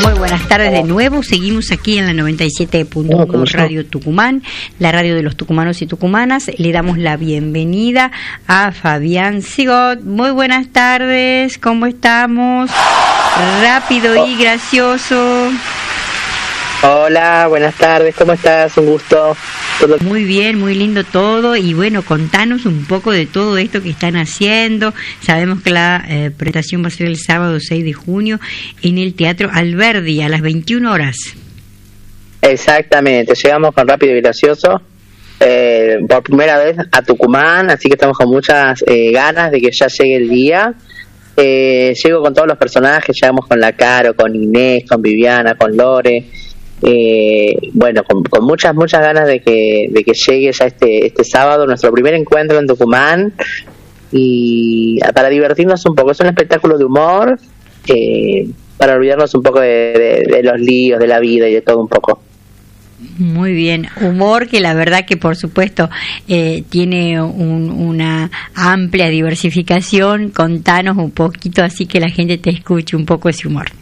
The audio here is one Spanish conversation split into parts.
Muy buenas tardes de nuevo. Seguimos aquí en la 97.1 Radio Tucumán, la radio de los tucumanos y tucumanas. Le damos la bienvenida a Fabián Sigot. Muy buenas tardes, ¿cómo estamos? Rápido y gracioso. Hola, buenas tardes, ¿cómo estás? Un gusto. Muy bien, muy lindo todo. Y bueno, contanos un poco de todo esto que están haciendo. Sabemos que la presentación va a ser el sábado 6 de junio en el Teatro Alberdi a las 21 horas. Exactamente, llegamos con Rápido y Gracioso por primera vez a Tucumán, así que estamos con muchas ganas de que ya llegue el día. Llego con todos los personajes, llegamos con la Caro, con Inés, con Viviana, con Lore. Bueno, con muchas ganas de que llegue ya este sábado nuestro primer encuentro en Tucumán, y para divertirnos un poco. Es un espectáculo de humor, para olvidarnos un poco de los líos de la vida y de todo un poco. Muy bien, humor que la verdad que por supuesto tiene una amplia diversificación. Contanos un poquito así que la gente te escuche un poco ese humor.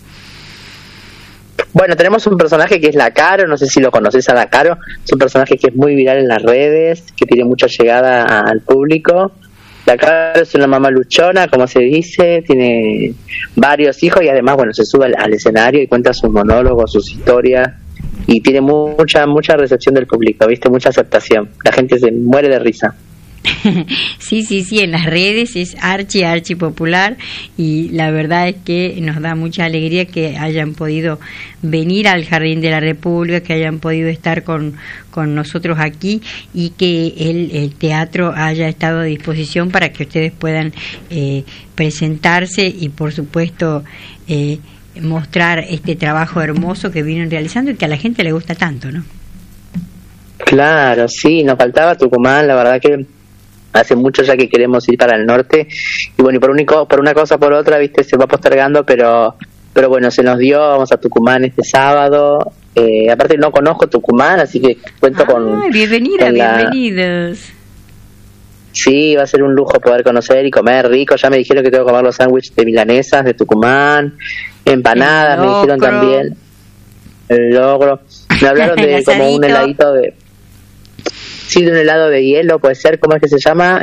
Bueno, tenemos un personaje que es la Caro, no sé si lo conoces a la Caro, es un personaje que es muy viral en las redes, que tiene mucha llegada al público. La Caro es una mamá luchona, como se dice, tiene varios hijos y además, bueno, se sube al escenario y cuenta sus monólogos, sus historias, y tiene mucha recepción del público, ¿viste? Mucha aceptación, la gente se muere de risa. Sí, en las redes es archi popular, y la verdad es que nos da mucha alegría que hayan podido venir al Jardín de la República, que hayan podido estar con nosotros aquí, y que el teatro haya estado a disposición para que ustedes puedan presentarse y por supuesto mostrar este trabajo hermoso que vienen realizando y que a la gente le gusta tanto, ¿no? Claro, sí, nos faltaba Tucumán, la verdad que hace mucho ya que queremos ir para el norte, y bueno, y por una cosa por otra, viste, se va postergando, pero bueno, se nos dio. Vamos a Tucumán este sábado. Aparte no conozco Tucumán, así que cuento con... bienvenidos. Sí, va a ser un lujo poder conocer y comer rico. Ya me dijeron que tengo que comer los sándwiches de milanesas de Tucumán, empanadas, me dijeron también. El logro. Me hablaron de como un heladito de... Sí, de un helado de hielo, puede ser. ¿Cómo es que se llama?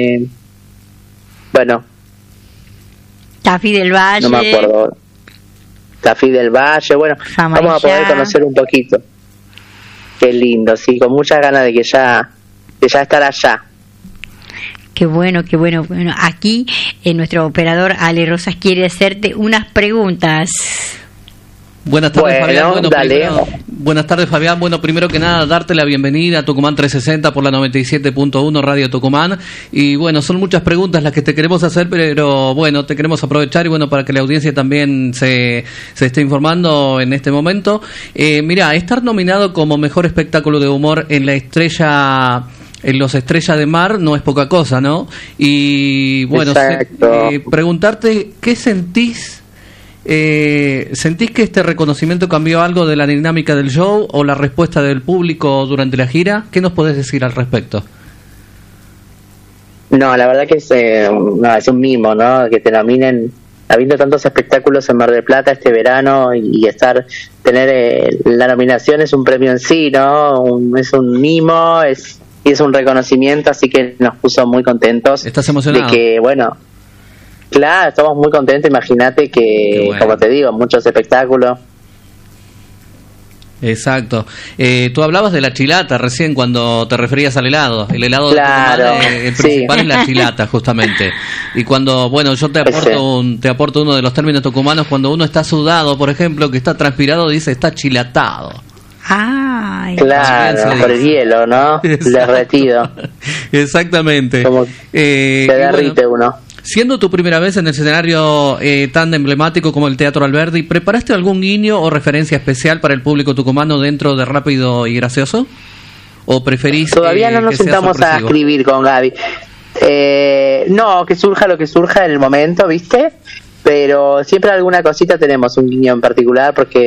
Bueno. Tafí del Valle. No me acuerdo. Tafí del Valle. Bueno, vamos a poder conocer un poquito. Qué lindo, sí, con muchas ganas de ya estar allá. Qué bueno. Bueno, aquí nuestro operador Ale Rosas quiere hacerte unas preguntas. Buenas tardes, Fabián. Buenas tardes, Fabián. Bueno, primero que nada, darte la bienvenida a Tucumán 360 por la 97.1 Radio Tucumán. Y bueno, son muchas preguntas las que te queremos hacer, pero bueno, te queremos aprovechar y bueno, para que la audiencia también se esté informando en este momento. Mirá, estar nominado como mejor espectáculo de humor en los Estrellas de Mar no es poca cosa, ¿no? Y bueno, preguntarte, ¿qué sentís? ¿Sentís que este reconocimiento cambió algo de la dinámica del show o la respuesta del público durante la gira? ¿Qué nos podés decir al respecto? No, la verdad que es un mimo, ¿no? Que te nominen, habiendo tantos espectáculos en Mar del Plata este verano, y tener la nominación es un premio en sí, ¿no? Es un mimo, es un reconocimiento, así que nos puso muy contentos. ¿Estás emocionado? De que, bueno... Claro, estamos muy contentos. Imagínate que, bueno, como te digo, muchos espectáculos. Exacto. Tú hablabas de la chilata recién cuando te referías al helado. El helado claro, de Tucumán, el principal es la chilata, justamente. Y cuando, bueno, yo te aporto uno de los términos tucumanos, cuando uno está sudado, por ejemplo, que está transpirado, dice está chilatado. Ay, claro, por el hielo, ¿no? Derretido. Exactamente. Como se derrite uno. Siendo tu primera vez en el escenario tan emblemático como el Teatro Alberdi, ¿preparaste algún guiño o referencia especial para el público tucumano dentro de Rápido y Gracioso? ¿O preferís Todavía no nos sentamos a escribir con Gaby. No, que surja lo que surja en el momento, ¿viste? Pero siempre alguna cosita tenemos, un guiño en particular, porque